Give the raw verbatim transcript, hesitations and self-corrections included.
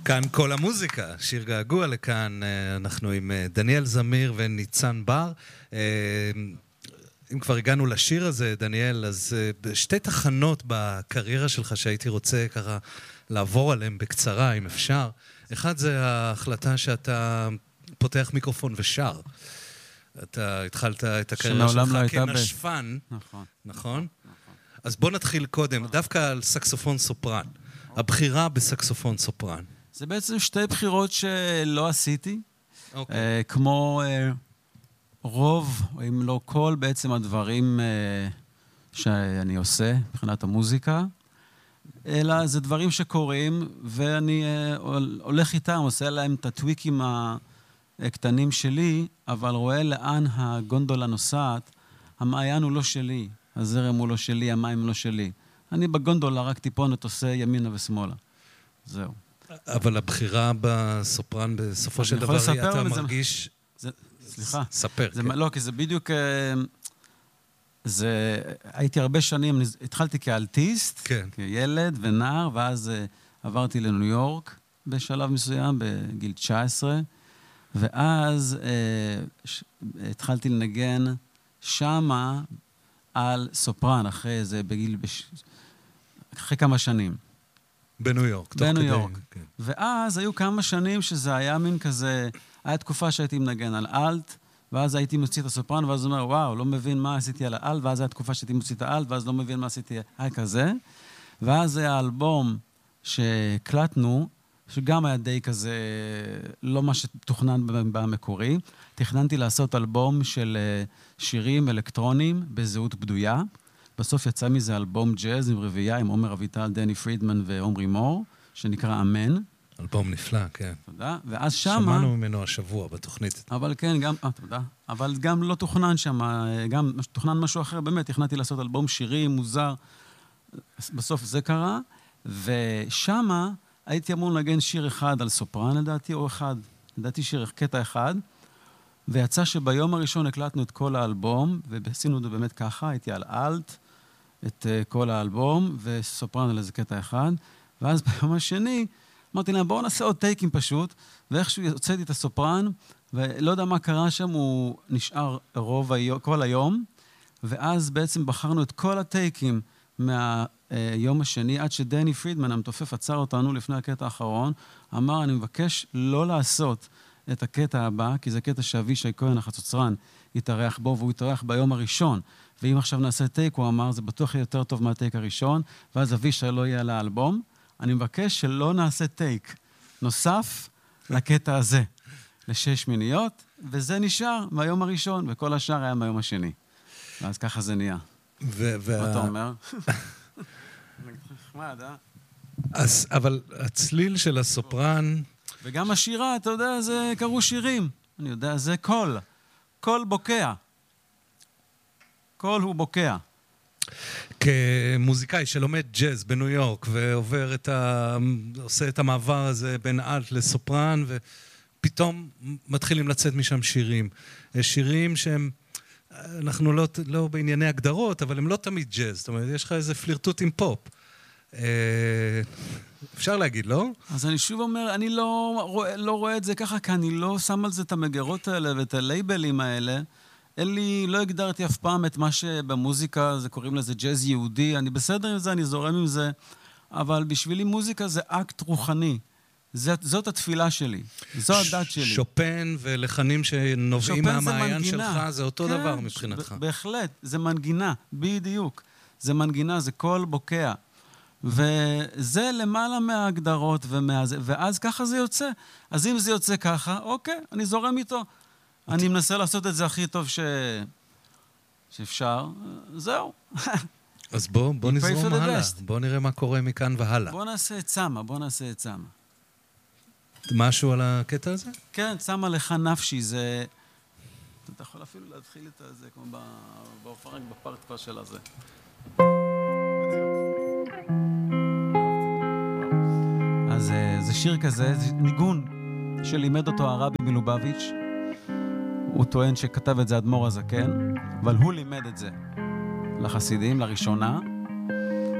כאן כל המוזיקה, שיר געגוע לכאן, אנחנו עם דניאל זמיר וניצן בר. אם כבר הגענו לשיר הזה, דניאל, אז שתי תחנות בקריירה שלך שהייתי רוצה ככה לעבור עליהן בקצרה, אם אפשר. אחד זה ההחלטה שאתה פותח מיקרופון ושר. אתה התחלת את הקריירה שלך כנשפן, נכון? נכון? אז בוא נתחיל קודם, דווקא על סקסופון סופרן. הבחירה בסקסופון סופרן. זה בעצם שתי בחירות שלא עשיתי, okay. uh, כמו uh, רוב, אם לא כל, בעצם הדברים uh, שאני עושה מבחינת המוזיקה, אלא זה דברים שקורים, ואני uh, הולך איתם, עושה להם את הטוויקים הקטנים שלי, אבל רואה לאן הגונדולה נוסעת, המעיין הוא לא שלי, הזרם הוא לא שלי, המים לא שלי. אני בגונדולה רק טיפונת עושה ימינה ושמאלה. זהו. אבל הבחירה בסופרן בסופו של דבר, אתה מרגיש... סליחה. ספר. לא, כי זה בדיוק... זה... הייתי הרבה שנים, התחלתי כאלטיסט, כילד ונער, ואז עברתי לניו יורק בשלב מסוים, בגיל תשע עשרה, ואז התחלתי לנגן שמה על סופרן, אחרי זה בגיל... אחרי כמה שנים. בניו יורק. בניו יורק. כן. ואז היו כמה שנים שזה היה מין כזה, היה תקופה שהייתי מנגן על אלט, ואז הייתי מוציא את הסופרן, ואז הוא אומר, וואו, לא מבין מה עשיתי על האלט, ואז היה תקופה שהייתי מוציא את האלט, ואז לא מבין מה עשיתי, היה כזה. ואז היה האלבום שהקלטנו, שגם היה די כזה, לא מה שתוכנן במקורי. תכננתי לעשות אלבום של שירים אלקטרוניים בזהות בדויה, בסוף יצא מזה אלבום ג'אז עם רביעייה, עם עומר אביטל, דני פרידמן ועומרי מור, שנקרא אמן. אלבום נפלא, כן. תודה. ואז שמה... שמענו ממנו השבוע בתוכנית. אבל כן, גם... אה, תודה. אבל גם לא תוכנן שמה, גם תוכנן משהו אחר, באמת, תכננתי לעשות אלבום שירים, מוזר. בסוף זה קרה, ושמה הייתי אמור לנגן שיר אחד על סופרן, לדעתי, או אחד. לדעתי שיר קטע אחד, ויצא שביום הראשון הקלטנו את כל האלבום, ועשינו את זה באמת ככה, הייתי על אלט, את uh, כל האלבום, וסופרן על איזה קטע אחד, ואז ביום השני, אמרתי להם, בואו נעשה עוד טייקים פשוט, ואיכשהו הוצאתי את הסופרן, ולא יודע מה קרה שם, הוא נשאר רוב היום, כל היום, ואז בעצם בחרנו את כל הטייקים מהיום uh, השני, עד שדני פרידמן, המתופף, עצר אותנו לפני הקטע האחרון, אמר, אני מבקש לא לעשות את הקטע הבא, כי זה קטע שאבישי כהן, החצוצרן, יתארח בו, והוא יתארח ביום הראשון. ואם עכשיו נעשה טייק, הוא אמר, זה בטוח יהיה יותר טוב מהטייק הראשון, ואז אבישי לא יהיה על האלבום. אני מבקש שלא נעשה טייק נוסף לקטע הזה, לשש מיניות, וזה נשאר מהיום הראשון, וכל השאר היה מהיום השני. ואז ככה זה נהיה. ו- מה אתה אומר? נחמד, אה? אז, אבל הצליל של הסופרן... וגם השירה, אתה יודע, זה קראו שירים. אני יודע, זה קול. קול בוקע. קול הוא בוקע. כמוזיקאי שלומד ג'אז בניו יורק, ועובר את ה... עושה את המעבר הזה בין אלט לסופרן, ופתאום מתחילים לצאת משם שירים. שירים שהם... אנחנו לא, לא בענייני הגדרות, אבל הם לא תמיד ג'אז. זאת אומרת, יש לך איזה פלירטוט עם פופ. אפשר להגיד, לא? אז אני שוב אומר, אני לא רואה, לא רואה את זה ככה, כי אני לא שם על זה את המגרות האלה ואת הלייבלים האלה. אין לי, לא הגדרתי אף פעם את מה שבמוזיקה, זה קוראים לזה ג'אז יהודי. אני בסדר עם זה, אני זורם עם זה, אבל בשבילי מוזיקה זה אקט רוחני. זאת, זאת התפילה שלי, זו הדת שלי. שופן ולחנים שנובעים מהמעיין שלך, זה אותו כן, דבר מבחינתך. בהחלט, זה מנגינה, בדיוק. זה מנגינה, זה קול בוקע. וזה למעלה מההגדרות, ומה... ואז ככה זה יוצא. אז אם זה יוצא ככה, אוקיי, אני זורם איתו. אני מנסה לעשות את זה הכי טוב ש... שאפשר. זהו. אז בוא, בוא נזרום הלאה. בוא נראה מה קורה מכאן והלאה. בוא נעשה את סמה, בוא נעשה את סמה. משהו על הקטע הזה? כן, סמה לך נפשי, זה... אתה יכול אפילו להתחיל את זה כמו בהופעה, רק בפארט כבר של הזה. אז זה שיר כזה, זה ניגון שלימד אותו הרבי מלובביץ'. הוא טוען שכתב את זה אדמו"ר הזקן, אבל הוא לימד את זה לחסידים, לראשונה.